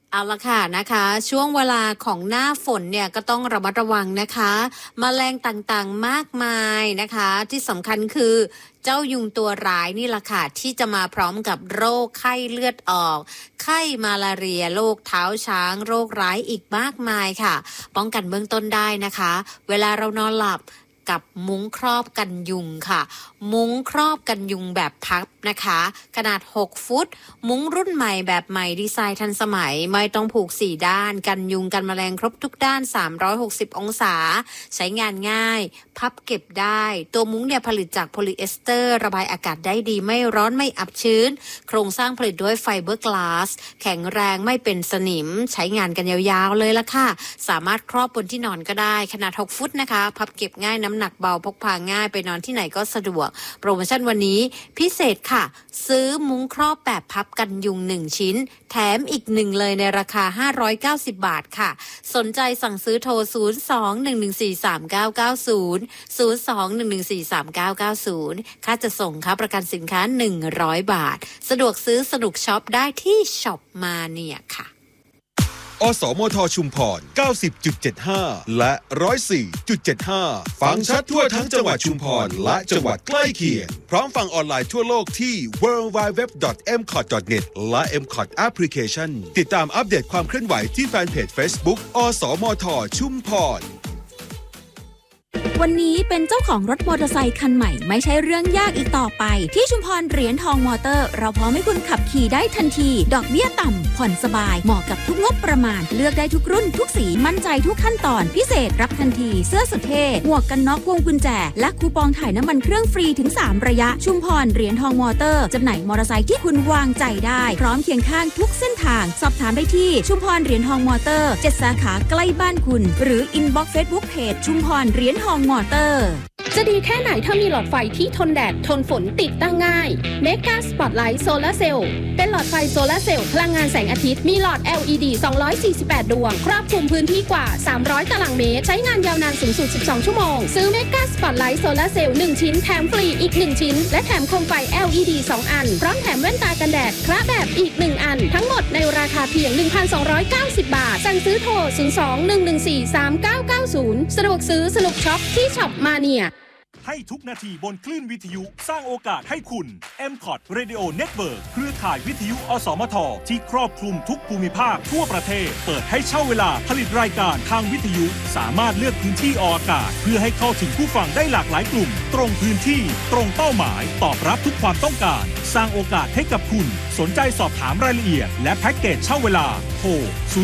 เอาละค่ะนะคะช่วงเวลาของหน้าฝนเนี่ยก็ต้องระมัดระวังนะคะแมลงต่างๆมากมายนะคะที่สำคัญคือเจ้ายุงตัวร้ายนี่แหละค่ะที่จะมาพร้อมกับโรคไข้เลือดออกไข้มาลาเรียโรคเท้าช้างโรคร้ายอีกมากมายค่ะป้องกันเบื้องต้นได้นะคะเวลาเรานอนหลับกับมุ้งครอบกันยุงค่ะมุ้งครอบกันยุงแบบพับนะคะขนาด6ฟุตมุ้งรุ่นใหม่แบบใหม่ดีไซน์ทันสมัยไม่ต้องผูก4ด้านกันยุงกันแมลงครบทุกด้าน360องศาใช้งานง่ายพับเก็บได้ตัวมุ้งเนี่ยผลิตจากโพลีเอสเตอร์ระบายอากาศได้ดีไม่ร้อนไม่อับชื้นโครงสร้างผลิตด้วยไฟเบอร์กลาสแข็งแรงไม่เป็นสนิมใช้งานกันยาวๆเลยละค่ะสามารถครอบบนที่นอนก็ได้ขนาด6ฟุตนะคะพับเก็บง่ายน้ำหนักเบาพกพาง่ายไปนอนที่ไหนก็สะดวกโปรโมชั่นวันนี้พิเศษค่ะซื้อมุ้งครอบแบบพับกันยุง1ชิ้นแถมอีก1เลยในราคา590บาทค่ะสนใจสั่งซื้อโทร02-114-3990 02-114-3990ค่าจะส่งค่าประกันสินค้า100บาทสะดวกซื้อสนุกช็อปได้ที่ช็อปมาเนี่ยค่ะอสมทชุมพร 90.75 และ 104.75 ฟังชัดทั่วทั้งจังหวัดชุมพรและจังหวัดใกล้เคียงพร้อมฟังออนไลน์ทั่วโลกที่ www.mcot.net และ mcot application ติดตามอัปเดตความเคลื่อนไหวที่แฟนเพจ Facebook อสมทชุมพรวันนี้เป็นเจ้าของรถมอเตอร์ไซค์คันใหม่ไม่ใช่เรื่องยากอีกต่อไปที่ชุมพรเหรียญทองมอเตอร์เราพร้อมให้คุณขับขี่ได้ทันทีดอกเบี้ยต่ำผ่อนสบายเหมาะกับทุกงบประมาณเลือกได้ทุกรุ่นทุกสีมั่นใจทุกขั้นตอนพิเศษรับทันทีเสื้อสุดเท่หมวกกันน็อกพวงกุญแจและคูปองถ่ายน้ำมันเครื่องฟรีถึง3ระยะชุมพรเหรียญทองมอเตอร์จำหน่ายมอเตอร์ไซค์ที่คุณวางใจได้พร้อมเคียงข้างทุกเส้นทางสอบถามได้ที่ชุมพรเหรียญทองมอเตอร์7สาขาใกล้บ้านคุณหรืออินบ็อกซ์ Facebook Page ชุมพรเหรียญทองมอเตอร์จะดีแค่ไหนถ้ามีหลอดไฟที่ทนแดดทนฝนติดตั้งง่าย Mega Spotlight Solar Cell เป็นหลอดไฟโซลาร์เซลล์พลังงานแสงอาทิตย์มีหลอด LED 248 ดวงครอบคลุมพื้นที่กว่า300ตารางเมตรใช้งานยาวนานสูงสุด12ชั่วโมงซื้อ Mega Spotlight Solar Cell 1ชิ้นแถมฟรีอีก1ชิ้นและแถมโคมไฟ LED 2 อันพร้อมแถมแว่นตากันแดดคละแบบอีก1อันทั้งหมดในราคาเพียง 1,290 บาทสั่งซื้อโทร 02-114-3990 สะดวกซื้อสนุกช็อปที่ช็อปมาเนียให้ทุกนาทีบนคลื่นวิทยุสร้างโอกาสให้คุณ MCOT Radio Network เครือข่ายวิทยุอสมทที่ครอบคลุมทุกภูมิภาคทั่วประเทศเปิดให้เช่าเวลาผลิตรายการทางวิทยุสามารถเลือกพื้นที่ออกอากาศเพื่อให้เข้าถึงผู้ฟังได้หลากหลายกลุ่มตรงพื้นที่ตรงเป้าหมายตอบรับทุกความต้องการสร้างโอกาสให้กับคุณสนใจสอบถามรายละเอียดและแพ็กเกจเช่าเวลาโทร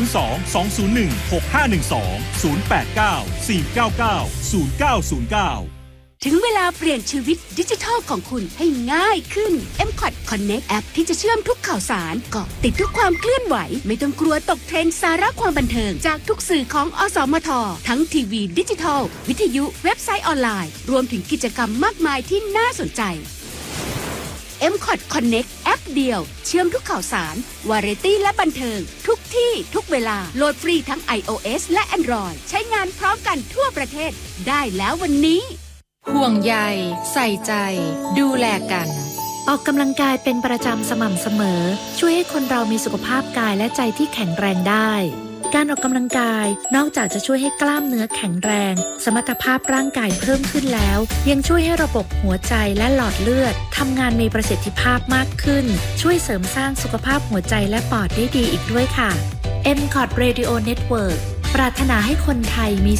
02-201-6512-089-499-0909 ถึงเวลาเปลี่ยนชีวิตดิจิทัลของคุณให้ง่ายขึ้น mcot connect แอปที่จะเชื่อมทุกข่าวสารเกาะติดทุกความเคลื่อนไหวไม่ต้องกลัวตกเทรนด์สาระความบันเทิงจากทุกสื่อของอสมททั้งทีวีดิจิทัลวิทยุเว็บไซต์ออนไลน์รวมถึงกิจกรรมมากมายที่น่าสนใจ mcot connect แอปเดียวเชื่อมทุกข่าวสารวาไรตี้และบันเทิงทุกที่ทุกเวลาโหลดฟรีทั้ง iOS และ Android ใช้งานพร้อมกันทั่วประเทศได้แล้ววันนี้ห่วงใยใส่ใจดูแลกันออกกำลังกายเป็นประจำสม่ำเสมอช่วยให้คนเรามีสุขภาพกายและใจที่แข็งแรงได้การออกกำลังกายนอกจากจะช่วยให้กล้ามเนื้อแข็งแรงสมรรถภาพร่างกายเพิ่มขึ้นแล้วยังช่วยให้ระบบหัวใจและหลอดเลือดทำงานมีประสิทธิภาพมากขึ้นช่วยเสริมสร้างสุขภาพหัวใจและปอดได้ดีอีกด้วยค่ะ MCOT Radio Network ปรารถนาให้คนไทยมี